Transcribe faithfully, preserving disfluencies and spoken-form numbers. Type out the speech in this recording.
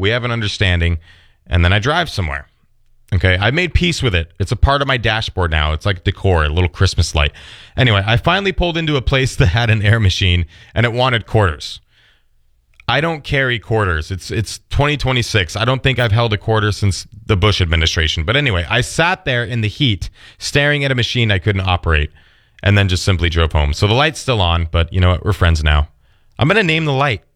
We have an understanding. And then I drive somewhere. Okay, I made peace with it. It's a part of my dashboard now. It's like decor, a little Christmas light. Anyway, I finally pulled into a place that had an air machine, and it wanted quarters. I don't carry quarters. It's it's twenty twenty-six. I don't think I've held a quarter since the Bush administration. But anyway, I sat there in the heat, staring at a machine I couldn't operate, and then just simply drove home. So the light's still on, but you know what? We're friends now. I'm going to name the light